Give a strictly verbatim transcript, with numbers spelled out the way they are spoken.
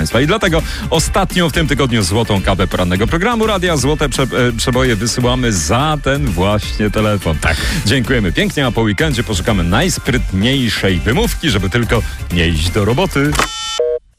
Państwa. I dlatego ostatnią w tym tygodniu złotą kawę porannego programu Radia Złote Prze- e, Przeboje wysyłamy za ten właśnie telefon. Tak. Dziękujemy pięknie, a po weekendzie poszukamy najsprytniejszej wymówki, żeby tylko nie iść do roboty.